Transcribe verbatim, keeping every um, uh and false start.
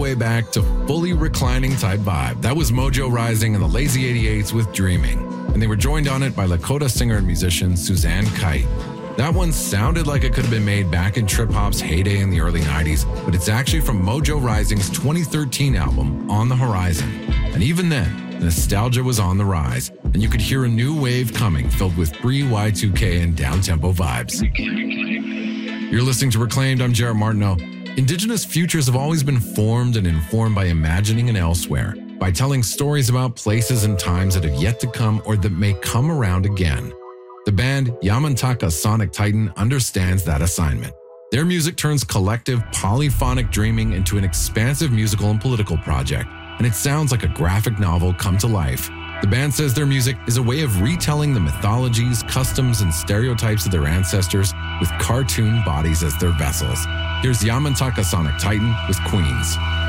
way back to fully reclining type vibe. That was Mojo Rising and the Lazy eighty-eights with Dreaming. And they were joined on it by Lakota singer and musician Suzanne Kite. That one sounded like it could have been made back in trip hop's heyday in the early nineties, but it's actually from Mojo Rising's twenty thirteen album, On the Horizon. And even then, nostalgia was on the rise, and you could hear a new wave coming filled with free Y two K and down-tempo vibes. You're listening to Reclaimed. I'm Jarrett Martineau. Indigenous futures have always been formed and informed by imagining an elsewhere, by telling stories about places and times that have yet to come or that may come around again. The band Yamantaka Sonic Titan understands that assignment. Their music turns collective polyphonic dreaming into an expansive musical and political project, and it sounds like a graphic novel come to life. The band says their music is a way of retelling the mythologies, customs, and stereotypes of their ancestors with cartoon bodies as their vessels. Here's Yamantaka Sonic Titan with Queens.